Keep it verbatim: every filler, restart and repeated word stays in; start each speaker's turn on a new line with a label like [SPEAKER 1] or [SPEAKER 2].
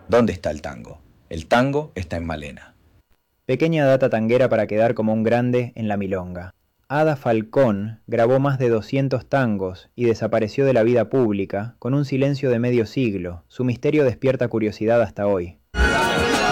[SPEAKER 1] ¿Dónde está el tango? El tango está en Malena.
[SPEAKER 2] Pequeña data tanguera para quedar como un grande en la milonga. Ada Falcón grabó más de doscientos tangos y desapareció de la vida pública con un silencio de medio siglo. Su misterio despierta curiosidad hasta hoy.